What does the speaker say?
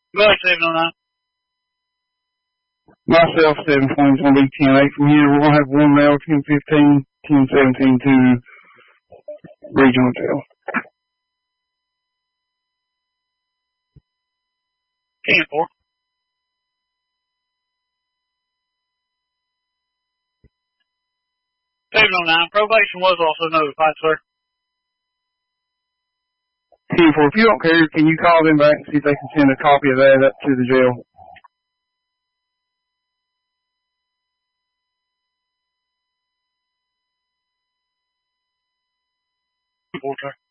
Go ahead, 709. Myself, 720 is going to be 10-8 from here. We're going to have one rail, 10-15, 10-17 to Regional Hotel. 10-4. Probation was also notified, sir. 10-4. If you don't care, can you call them back and see if they can send a copy of that up to the jail? 4, sir.